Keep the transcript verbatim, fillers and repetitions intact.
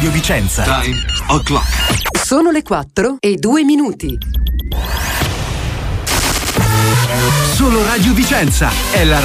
Radio Vicenza. Time o'clock. Sono le quattro e due minuti. Solo Radio Vicenza è la